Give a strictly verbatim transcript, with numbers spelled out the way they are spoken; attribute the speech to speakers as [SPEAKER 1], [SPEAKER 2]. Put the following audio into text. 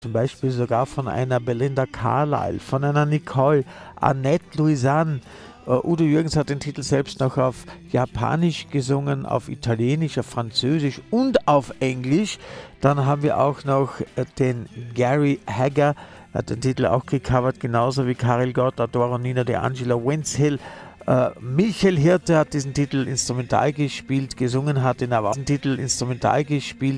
[SPEAKER 1] Zum Beispiel sogar von einer Belinda Carlisle, von einer Nicole, Annette Louisanne. Uh, Udo Jürgens hat den Titel selbst noch auf Japanisch gesungen, auf Italienisch, auf Französisch und auf Englisch. Dann haben wir auch noch uh, den Gary Hagger, hat den Titel auch gecovert, genauso wie Karel Gott, Adoro, Nina De Angelo, Wentz Hill. Uh, Michael Hirte hat diesen Titel instrumental gespielt, gesungen hat ihn aber auch den Titel instrumental gespielt.